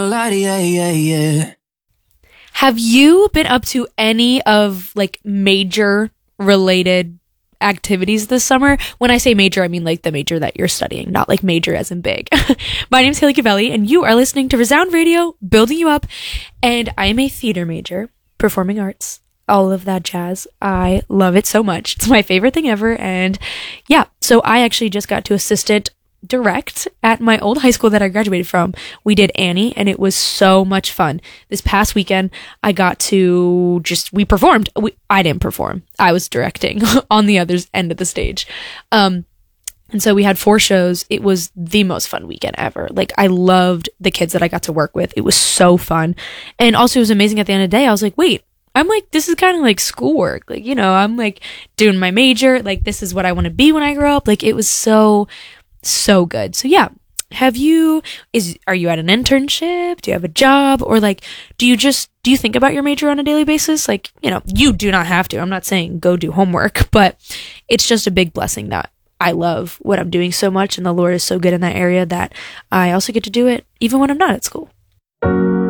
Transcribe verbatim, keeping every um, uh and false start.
lie, yeah, yeah, yeah. Have you been up to any of like major related activities this summer? When I say major, I mean like the major that you're studying, not like major as in big. My name's Haley Cavelli, and you are listening to Resound Radio, building you up. And I am a theater major, performing arts, all of that jazz. I love it so much. It's my favorite thing ever. And yeah, so I actually just got to assistant direct at my old high school that I graduated from. We did Annie, and it was so much fun. This past weekend, I got to just, we performed. We, I didn't perform. I was directing on the other end of the stage. Um, and so we had four shows. It was the most fun weekend ever. Like, I loved the kids that I got to work with. It was so fun. And also it was amazing at the end of the day. I was like, wait, I'm like, this is kind of like schoolwork. Like, you know, I'm like doing my major. Like, this is what I want to be when I grow up. Like, it was so so good. So yeah, have you, is, are you at an internship? Do you have a job? Or like, do you just, do you think about your major on a daily basis? Like, you know, you do not have to. I'm not saying go do homework, but it's just a big blessing that I love what I'm doing so much, and the Lord is so good in that area that I also get to do it even when I'm not at school.